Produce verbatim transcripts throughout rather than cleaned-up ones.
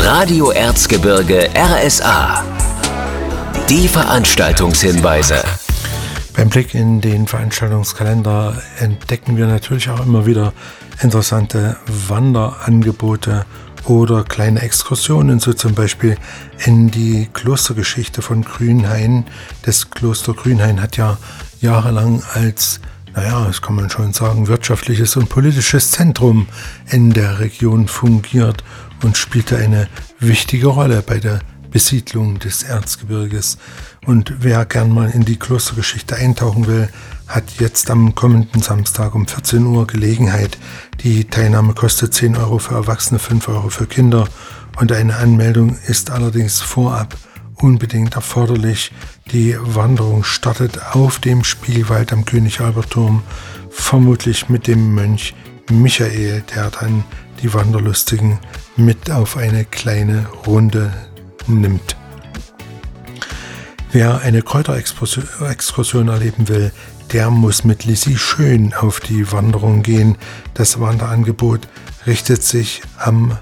Radio Erzgebirge R S A. Die Veranstaltungshinweise. Beim Blick in den Veranstaltungskalender entdecken wir natürlich auch immer wieder interessante Wanderangebote oder kleine Exkursionen, so zum Beispiel in die Klostergeschichte von Grünhain. Das Kloster Grünhain hat ja jahrelang als, naja, das kann man schon sagen, wirtschaftliches und politisches Zentrum in der Region fungiert und spielte eine wichtige Rolle bei der Besiedlung des Erzgebirges. Und wer gern mal in die Klostergeschichte eintauchen will, hat jetzt am kommenden Samstag um vierzehn Uhr Gelegenheit. Die Teilnahme kostet zehn Euro für Erwachsene, fünf Euro für Kinder und eine Anmeldung ist allerdings vorab unbedingt erforderlich. Die Wanderung startet auf dem Spielwald am König-Albert-Turm, vermutlich mit dem Mönch Michael, der dann die Wanderlustigen mit auf eine kleine Runde nimmt. Wer eine Kräuterexkursion erleben will, der muss mit Lisi Schön auf die Wanderung gehen. Das Wanderangebot richtet sich am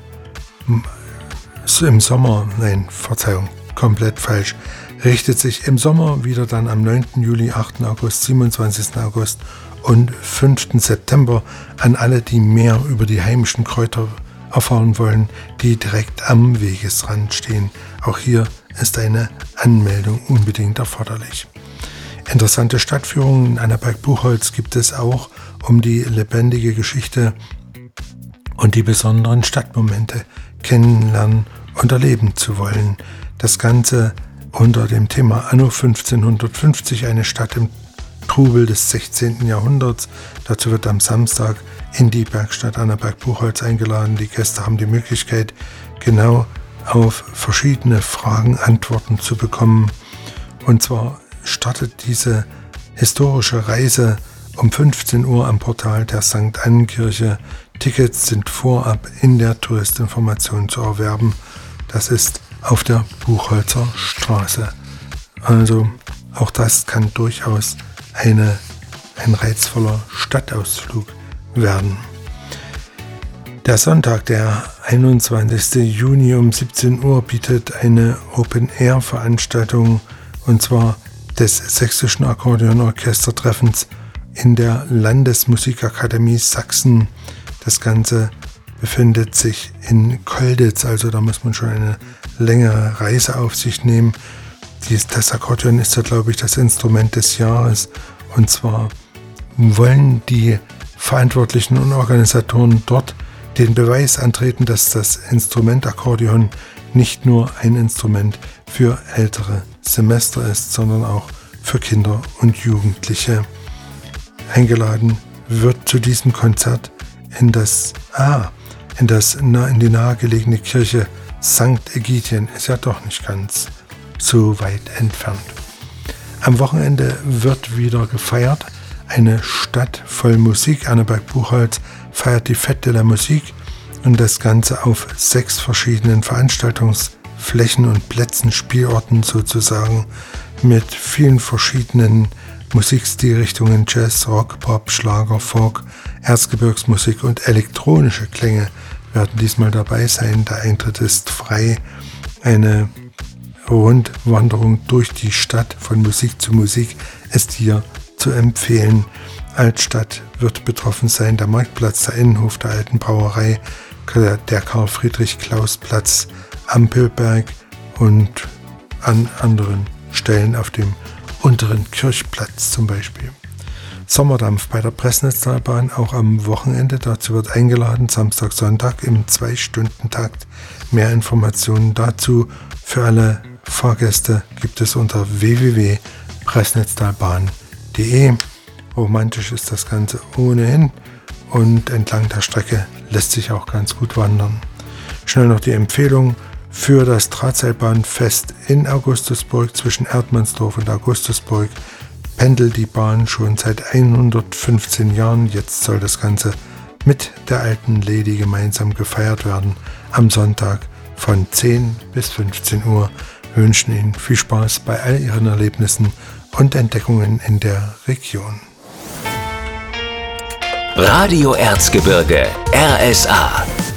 im Sommer, nein, Verzeihung, komplett falsch, richtet sich im Sommer wieder dann am neunten Juli, achten August, siebenundzwanzigsten August und fünften September an alle, die mehr über die heimischen Kräuter erfahren wollen, die direkt am Wegesrand stehen. Auch hier ist eine Anmeldung unbedingt erforderlich. Interessante Stadtführungen in Annaberg-Buchholz gibt es auch, um die lebendige Geschichte und die besonderen Stadtmomente kennenlernen und erleben zu wollen. Das Ganze unter dem Thema Anno fünfzehnhundertfünfzig, eine Stadt im Trubel des sechzehnten Jahrhunderts. Dazu wird am Samstag in die Bergstadt Annaberg-Buchholz eingeladen. Die Gäste haben die Möglichkeit, genau auf verschiedene Fragen Antworten zu bekommen. Und zwar startet diese historische Reise um fünfzehn Uhr am Portal der Sankt Annenkirche. Tickets sind vorab in der Touristinformation zu erwerben. Das ist auf der Buchholzer Straße. Also auch das kann durchaus eine, ein reizvoller Stadtausflug werden. Der Sonntag, der einundzwanzigsten Juni um siebzehn Uhr bietet eine Open-Air-Veranstaltung, und zwar des Sächsischen Akkordeonorchestertreffens in der Landesmusikakademie Sachsen. Das Ganze befindet sich in Kolditz, also da muss man schon eine längere Reise auf sich nehmen. Dies, das Akkordeon ist ja, glaube ich, das Instrument des Jahres, und zwar wollen die Verantwortlichen und Organisatoren dort den Beweis antreten, dass das Instrument Akkordeon nicht nur ein Instrument für ältere Semester ist, sondern auch für Kinder und Jugendliche. Eingeladen wird zu diesem Konzert in das ah, in das in die nahegelegene Kirche Sankt Egidien, ist ja doch nicht ganz so weit entfernt. Am Wochenende wird wieder gefeiert. Eine Stadt voll Musik. Annaberg-Buchholz feiert die Fête de la Musique und das Ganze auf sechs verschiedenen Veranstaltungsflächen und Plätzen, Spielorten sozusagen, mit vielen verschiedenen Musikstilrichtungen: Jazz, Rock, Pop, Schlager, Folk, Erzgebirgsmusik und elektronische Klänge werden diesmal dabei sein. Der Eintritt ist frei. Eine Rundwanderung durch die Stadt von Musik zu Musik ist hier zu empfehlen. Altstadt wird betroffen sein, der Marktplatz, der Innenhof der alten Brauerei, der Karl-Friedrich-Klaus-Platz, Ampelberg und an anderen Stellen auf dem unteren Kirchplatz zum Beispiel. Sommerdampf bei der Pressnetztalbahn auch am Wochenende. Dazu wird eingeladen, Samstag, Sonntag im zwei-Stunden-Takt. Mehr Informationen dazu für alle Fahrgäste gibt es unter w w w punkt pressnetztalbahn punkt de. Romantisch ist das Ganze ohnehin und entlang der Strecke lässt sich auch ganz gut wandern. Schnell noch die Empfehlung für das Drahtseilbahnfest in Augustusburg. Zwischen Erdmannsdorf und Augustusburg pendelt die Bahn schon seit hundertfünfzehn Jahren. Jetzt soll das Ganze mit der alten Lady gemeinsam gefeiert werden. Am Sonntag von zehn bis fünfzehn Uhr. Wir wünschen Ihnen viel Spaß bei all Ihren Erlebnissen und Entdeckungen in der Region. Radio Erzgebirge R S A